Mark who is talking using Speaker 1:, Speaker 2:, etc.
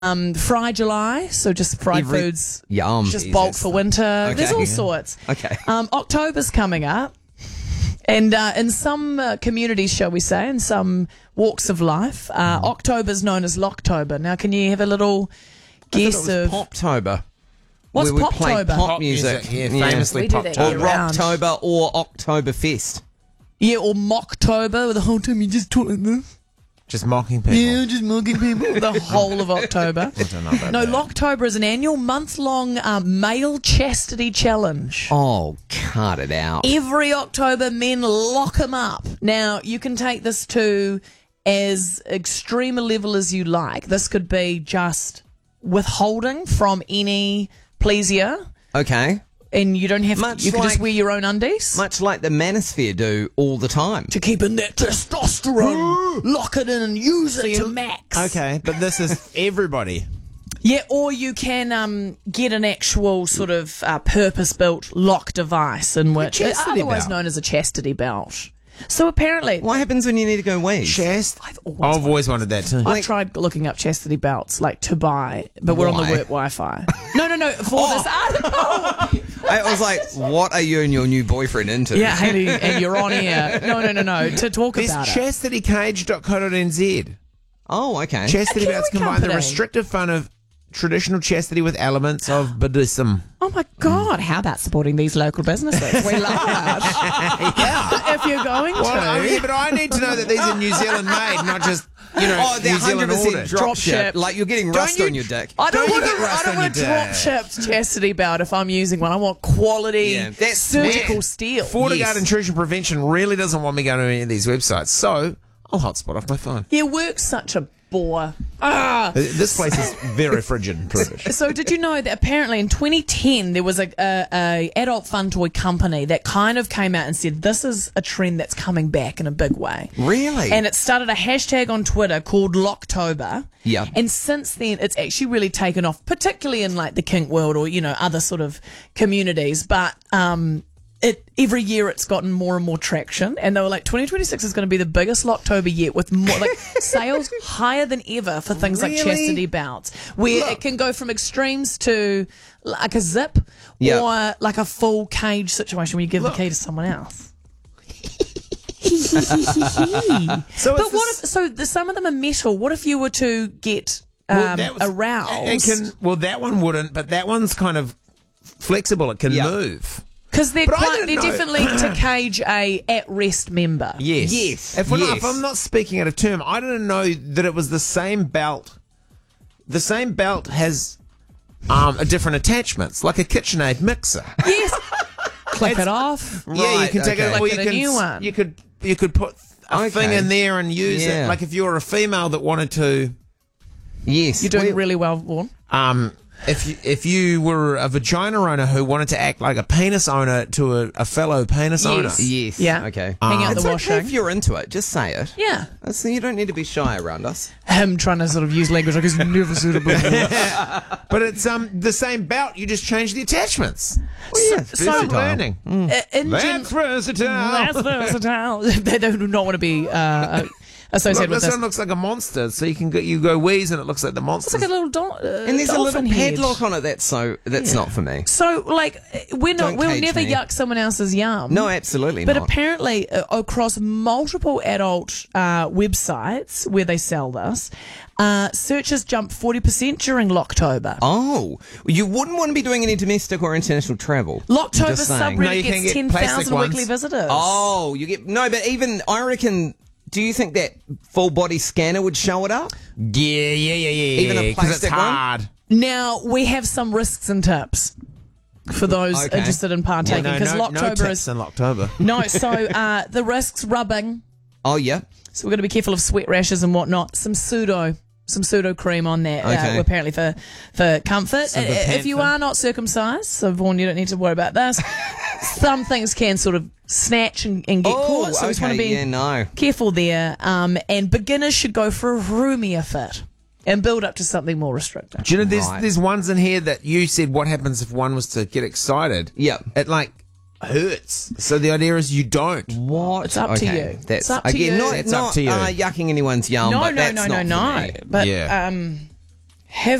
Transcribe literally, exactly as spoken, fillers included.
Speaker 1: Um, Fry July, so just fried
Speaker 2: Every-
Speaker 1: foods,
Speaker 2: Yum.
Speaker 1: just
Speaker 2: Jesus.
Speaker 1: bulk for winter.
Speaker 2: Okay.
Speaker 1: There's all
Speaker 2: Yeah.
Speaker 1: sorts.
Speaker 2: Okay.
Speaker 1: Um, October's coming up, and uh, in some uh, communities, shall we say, in some walks of life, uh, October's known as Locktober. Now, can you have a little guess of
Speaker 2: Poptober.
Speaker 1: what's
Speaker 2: where we play
Speaker 1: Poptober?
Speaker 2: pop
Speaker 3: Pop
Speaker 2: music.
Speaker 3: music, yeah, famously
Speaker 1: We do
Speaker 3: pop
Speaker 1: that
Speaker 2: Or
Speaker 1: year round.
Speaker 2: Rocktober or Oktoberfest.
Speaker 1: Yeah, or Mocktober, where the whole time you just talk like this.
Speaker 3: Just mocking people.
Speaker 1: Yeah, just mugging people the whole of October.
Speaker 3: I don't know about
Speaker 1: No,
Speaker 3: that.
Speaker 1: Locktober is an annual month-long um, male chastity challenge.
Speaker 2: Oh, cut it out.
Speaker 1: Every October, men lock 'em up. Now, you can take this to as extreme a level as you like. This could be just withholding from any pleasure,
Speaker 2: Okay.
Speaker 1: and you don't have
Speaker 2: Much
Speaker 1: to, you can just
Speaker 2: like-
Speaker 1: wear your own undies.
Speaker 2: Much like the manosphere do all the time.
Speaker 1: to keep in that testosterone, lock it in and use it to max.
Speaker 3: Okay, but this is everybody.
Speaker 1: Yeah, or you can um, get an actual sort of uh, purpose-built lock device in which it's
Speaker 3: chastity
Speaker 1: otherwise
Speaker 3: belt.
Speaker 1: known as a chastity belt. So apparently,
Speaker 2: What happens when you need to go wee?
Speaker 3: Chest.
Speaker 1: I've
Speaker 3: I've
Speaker 1: always
Speaker 3: always, wanted that too.
Speaker 1: I've tried looking up chastity belts, like to buy, but we're on
Speaker 2: Why?
Speaker 1: the work Wi-Fi. No, no, no, for this article.
Speaker 2: I was like, what are you and your new boyfriend into?
Speaker 1: Yeah, Haley, and you're on here. No, no, no, no, to talk
Speaker 3: There's
Speaker 1: about it.
Speaker 3: chastity cage dot co dot n z.
Speaker 2: Oh, okay.
Speaker 3: Chastity
Speaker 1: A Kiwi
Speaker 3: belts combine the
Speaker 1: company.
Speaker 3: restrictive fun of traditional chastity with elements of Buddhism.
Speaker 1: Oh my God, how about supporting these local businesses? We love it.
Speaker 3: Yeah.
Speaker 1: If you're going to.
Speaker 3: Well, I mean, but I need to know that these are New Zealand made, not just, you know,
Speaker 2: Oh, they're
Speaker 3: New Zealand
Speaker 2: one hundred percent
Speaker 3: ordered.
Speaker 2: drop
Speaker 1: Drop
Speaker 2: ship.
Speaker 1: ship.
Speaker 2: Like you're getting rust
Speaker 3: you-
Speaker 2: on your dick.
Speaker 1: I don't,
Speaker 3: Don't you
Speaker 1: want
Speaker 3: get
Speaker 1: a, I
Speaker 3: rust
Speaker 1: don't
Speaker 3: on
Speaker 1: want a
Speaker 3: your
Speaker 1: drop
Speaker 3: dick?
Speaker 1: shipped chastity belt if I'm using one. I want quality
Speaker 2: Yeah, that's-
Speaker 1: surgical
Speaker 2: man.
Speaker 1: steel.
Speaker 3: FortiGuard
Speaker 2: Yes.
Speaker 3: Intrusion Prevention really doesn't want me going to any of these websites, so I'll hotspot off my phone.
Speaker 1: Your work's such a bore. Ah.
Speaker 3: Uh, This place is very frigid and prudish.
Speaker 1: So did you know that apparently in twenty ten there was a, a, a adult fun toy company that kind of came out and said this is a trend that's coming back in a big way.
Speaker 2: Really?
Speaker 1: And it started a hashtag on Twitter called Locktober.
Speaker 2: Yeah.
Speaker 1: And since then it's actually really taken off, particularly in like the kink world or, you know, other sort of communities. But um it every year it's gotten more and more traction, and they were like twenty twenty-six is going to be the biggest Locktober yet, with more like sales higher than ever for things like
Speaker 3: Really?
Speaker 1: chastity belts, where it can go from extremes to like a zip
Speaker 2: Yeah.
Speaker 1: or like a full cage situation where you give the key to someone else.
Speaker 3: So
Speaker 1: But
Speaker 3: it's
Speaker 1: what
Speaker 3: this-
Speaker 1: if so? The, some of them are metal. What if you were to get um,
Speaker 3: well, that was-
Speaker 1: aroused?
Speaker 3: it can, well, that one wouldn't, but that one's kind of flexible. It can
Speaker 2: Yeah.
Speaker 3: move.
Speaker 1: Because they're
Speaker 3: But I
Speaker 1: quite,
Speaker 3: didn't
Speaker 1: they're
Speaker 3: know-
Speaker 1: definitely to cage a at-rest member.
Speaker 3: Yes.
Speaker 2: Yes.
Speaker 3: If, we're not,
Speaker 2: Yes.
Speaker 3: if I'm not speaking out of term, I didn't know that it was the same belt. The same belt has um, a different attachments, like a KitchenAid mixer.
Speaker 1: Yes. Click
Speaker 3: It's-
Speaker 1: it off.
Speaker 3: Yeah, you
Speaker 2: Right,
Speaker 3: can take
Speaker 2: okay.
Speaker 3: it. Or
Speaker 1: Like
Speaker 3: you
Speaker 1: a
Speaker 3: can
Speaker 1: new
Speaker 3: s-
Speaker 1: one.
Speaker 3: You could you could put a
Speaker 2: Okay.
Speaker 3: thing in there and use
Speaker 2: Yeah.
Speaker 3: it. Like if you were a female that wanted to,
Speaker 2: Yes.
Speaker 1: You're doing
Speaker 2: We-
Speaker 1: really well, Vaughan.
Speaker 3: um, if you, if you were a vagina owner who wanted to act like a penis owner to a, a fellow penis owner,
Speaker 1: Yes.
Speaker 2: Yes.
Speaker 1: Yeah.
Speaker 2: Okay.
Speaker 1: Hang out
Speaker 2: it's
Speaker 1: the
Speaker 2: okay
Speaker 1: washing.
Speaker 2: if you're into it. Just say it.
Speaker 1: Yeah.
Speaker 2: So you don't need to be shy around us.
Speaker 1: Him trying to sort of use language like he's never said it before.
Speaker 3: but it's um the same belt. You just change the attachments.
Speaker 2: Well, yeah, it's
Speaker 1: so-
Speaker 2: versatile.
Speaker 3: Learning.
Speaker 1: Uh, in gen-
Speaker 3: That's versatile.
Speaker 1: That's versatile. They do not want to be uh,
Speaker 3: Look,
Speaker 1: associated with
Speaker 3: this
Speaker 1: this.
Speaker 3: one looks like a monster, so you can go, you go wheeze and it looks like the monster.
Speaker 1: It's like a little do- uh,
Speaker 2: And there's a little
Speaker 1: dolphin head.
Speaker 2: padlock on it. That's so. That's not for me.
Speaker 1: So, like, we're not,
Speaker 2: Don't
Speaker 1: we'll
Speaker 2: cage
Speaker 1: never
Speaker 2: me.
Speaker 1: yuck someone else's yum.
Speaker 2: No, absolutely
Speaker 1: But
Speaker 2: not.
Speaker 1: apparently, uh, across multiple adult uh, websites where they sell this, uh, searches jumped forty percent during Locktober.
Speaker 2: Oh, you wouldn't want to be doing any domestic or international travel.
Speaker 1: Locktober
Speaker 2: Just saying.
Speaker 1: subreddit
Speaker 3: No, you can
Speaker 1: gets
Speaker 3: get
Speaker 1: ten
Speaker 3: plastic
Speaker 1: thousand
Speaker 3: ones.
Speaker 1: weekly visitors.
Speaker 2: Oh, you get no, but even I reckon. Do you think that full body scanner would show it up?
Speaker 3: yeah, yeah, yeah, yeah.
Speaker 2: Even a
Speaker 3: 'cause it's
Speaker 2: plastic one?
Speaker 3: hard.
Speaker 1: Now, we have some risks and tips for those
Speaker 2: Okay.
Speaker 1: interested in partaking,
Speaker 3: no,
Speaker 1: because
Speaker 3: no, no
Speaker 1: Locktober
Speaker 3: tips
Speaker 1: is...
Speaker 3: in Locktober.
Speaker 1: No, so uh, the risks, rubbing.
Speaker 2: Oh yeah.
Speaker 1: So we're going to be careful of sweat rashes and whatnot. Some pseudo, some pseudo cream on there,
Speaker 2: Okay.
Speaker 1: uh, apparently for for comfort.
Speaker 3: Some
Speaker 1: Uh, if you
Speaker 3: Bepanthen.
Speaker 1: are not circumcised, so Vaughan, you don't need to worry about this. Some things can sort of snatch and, and get
Speaker 2: Oh,
Speaker 1: caught, so we just want to
Speaker 2: okay,
Speaker 1: be
Speaker 2: yeah, no.
Speaker 1: careful there. Um, and beginners should go for a roomier fit and build up to something more restrictive.
Speaker 3: Do you know there's
Speaker 2: Right.
Speaker 3: there's ones in here that you said what happens if one was to get excited?
Speaker 2: Yeah.
Speaker 3: It like hurts. So the idea is you don't.
Speaker 2: What?
Speaker 1: It's up to
Speaker 2: Okay,
Speaker 1: you.
Speaker 2: That's
Speaker 1: It's up to
Speaker 2: again
Speaker 1: you.
Speaker 2: not
Speaker 3: It's
Speaker 2: not
Speaker 3: up to you.
Speaker 2: Uh, yucking anyone's yum.
Speaker 1: No,
Speaker 2: but
Speaker 1: no,
Speaker 2: that's
Speaker 1: no,
Speaker 2: not
Speaker 1: no,
Speaker 2: for
Speaker 1: no.
Speaker 2: me.
Speaker 1: But
Speaker 3: Yeah.
Speaker 1: um, Have